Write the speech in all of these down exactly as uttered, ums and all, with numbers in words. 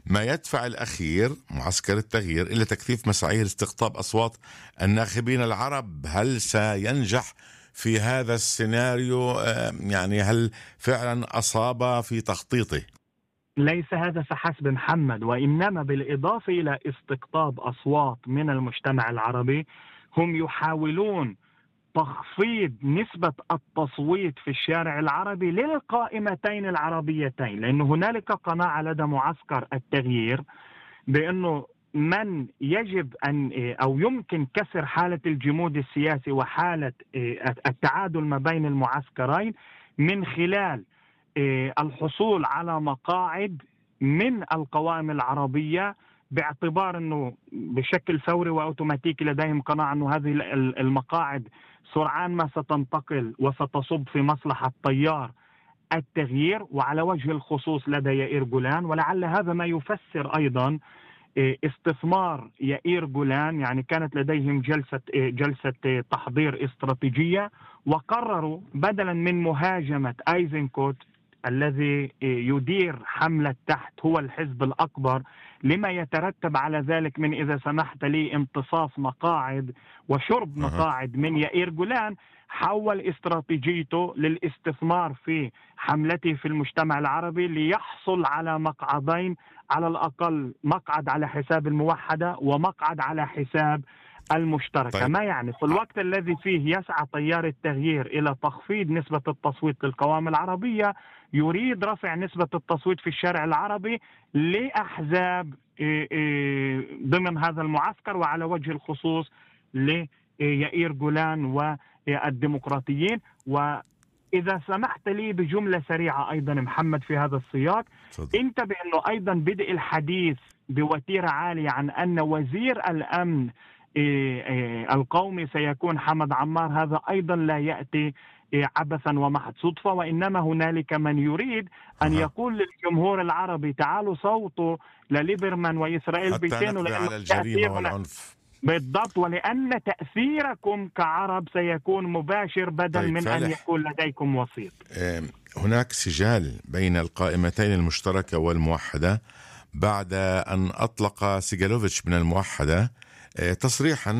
ما يدفع الأخير معسكر التغيير إلى تكثيف مساعيه لاستقطاب أصوات الناخبين العرب. هل سينجح في هذا السيناريو؟ يعني هل فعلا أصاب في تخطيطه؟ ليس هذا فحسب محمد، وإنما بالإضافة إلى استقطاب أصوات من المجتمع العربي، هم يحاولون تخفيض نسبة التصويت في الشارع العربي للقائمتين العربيتين، لأن هنالك قناعة لدى معسكر التغيير بأنه من يجب أن أو يمكن كسر حالة الجمود السياسي وحالة التعادل ما بين المعسكرين من خلال الحصول على مقاعد من القوائم العربية، باعتبار أنه بشكل فوري وأوتوماتيكي لديهم قناعة أنه هذه المقاعد سرعان ما ستنتقل وستصب في مصلحة تيار التغيير، وعلى وجه الخصوص لدى يائير جولان. ولعل هذا ما يفسر أيضا استثمار يائير جولان، يعني كانت لديهم جلسة جلسة تحضير استراتيجية، وقرروا بدلا من مهاجمة ايزنكوت الذي يدير حملة تحت هو الحزب الأكبر، لما يترتب على ذلك من إذا سمحت لي امتصاص مقاعد وشرب مقاعد من يائير جولان، حول استراتيجيته للاستثمار في حملته في المجتمع العربي ليحصل على مقعدين، على الأقل مقعد على حساب الموحدة ومقعد على حساب المشتركة. طيب. ما يعني في الوقت الذي فيه يسعى تيار التغيير إلى تخفيض نسبة التصويت للقوائم العربية، يريد رفع نسبة التصويت في الشارع العربي لأحزاب ضمن هذا المعسكر، وعلى وجه الخصوص ليائير جولان والديمقراطيين. وإذا سمحت لي بجملة سريعة أيضا محمد في هذا السياق، انتبه أنه أيضا بدء الحديث بوتيرة عالية عن أن وزير الأمن القومي سيكون حمد عمار، هذا أيضا لا يأتي عبثا ومحض صدفة، وإنما هنالك من يريد أن يقول للجمهور العربي تعالوا صوتوا لليبرمان وإسرائيل بيتين على الجريمة والعنف. بالضبط، ولأن تأثيركم كعرب سيكون مباشر بدل طيب من فالح. أن يكون لديكم وسيط. هناك سجال بين القائمتين المشتركة والموحدة بعد أن أطلق سيغالوفيتش من الموحدة تصريحا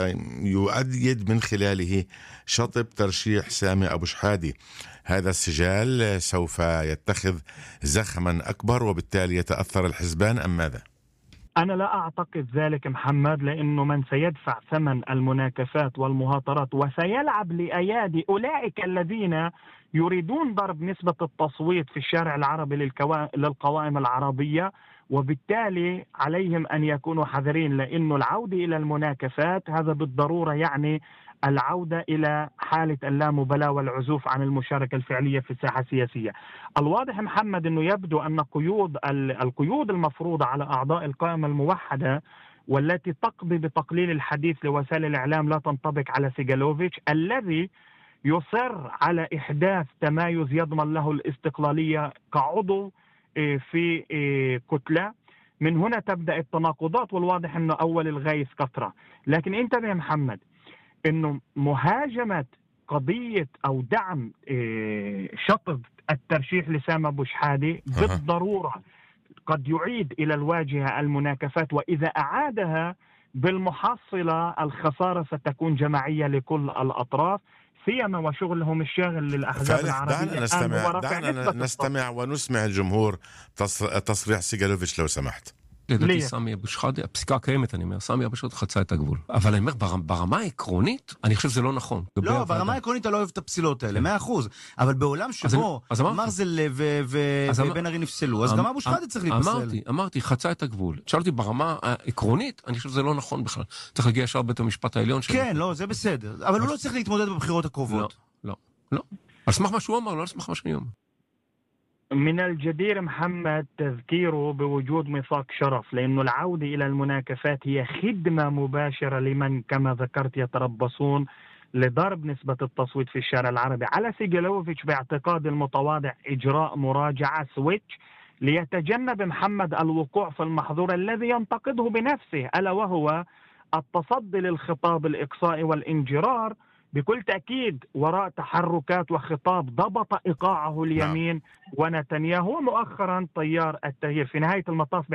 يؤيد من خلاله شطب ترشيح سامي أبو شحادة. هذا السجال سوف يتخذ زخما أكبر وبالتالي يتأثر الحزبان أم ماذا؟ أنا لا أعتقد ذلك محمد، لأنه من سيدفع ثمن المناكفات والمهاترات وسيلعب لأيادي أولئك الذين يريدون ضرب نسبة التصويت في الشارع العربي للقوائم العربية، وبالتالي عليهم أن يكونوا حذرين، لأنه العودة إلى المناكفات هذا بالضرورة يعني العودة إلى حالة اللامبالاة والعزوف عن المشاركة الفعلية في الساحة السياسية. الواضح محمد أنه يبدو أن قيود القيود المفروضة على أعضاء القائمة الموحدة والتي تقضي بتقليل الحديث لوسائل الإعلام لا تنطبق على سيغالوفيتش الذي يصر على إحداث تمايز يضمن له الاستقلالية كعضو في كتلة. من هنا تبدأ التناقضات، والواضح أنه أول الغيث كثرة. لكن انتبه محمد أنه مهاجمة قضية أو دعم شطب الترشيح لسامي أبو شحادة بالضرورة قد يعيد إلى الواجهة المناكفات، وإذا أعادها بالمحصلة الخسارة ستكون جماعية لكل الأطراف، سيما وشغلهم الشاغل للأحزاب العربية. دعنا نستمع, دعنا نستمع ونسمع الجمهور تصريح سيغالوفيتش لو سمحت. לדעתי סמי אבו שחאדה, הפסיקה הקיימת, אני אומר, סמי אבו שחאדה חצה את הגבול. אבל אני אומר, ברמה העקרונית, אני חושב שזה לא נכון. לא, ברמה העקרונית אתה לא אוהב את הפסילות האלה, מאה אחוז. אבל בעולם שבו מרזל ובן ארי נפסלו, אז גם אבו שחאדה צריך להיפסל. אמרתי, אמרתי, חצה את הגבול. שאלתי, ברמה העקרונית, אני חושב שזה לא נכון בכלל. צריך להגיע ישר בית המשפט העליון. כן, לא, זה בסדר. אבל הוא לא צריך להתמודד בבחירות הקרובות. לא, לא, לא. על סמך מה שהוא אמר, לא על סמך מה שאני אומר. من الجدير محمد تذكيره بوجود ميثاق شرف، لأنه العودة إلى المناكفات هي خدمة مباشرة لمن كما ذكرت يتربصون لضرب نسبة التصويت في الشارع العربي. على سيغالوفيتش باعتقاد المتواضع إجراء مراجعة سويتش ليتجنب محمد الوقوع في المحظور الذي ينتقده بنفسه، ألا وهو التصدي للخطاب الإقصائي والانجرار بكل تأكيد وراء تحركات وخطاب ضبط إيقاعه اليمين ونتنياهو ومؤخرا تيار التغيير. في نهاية المطاف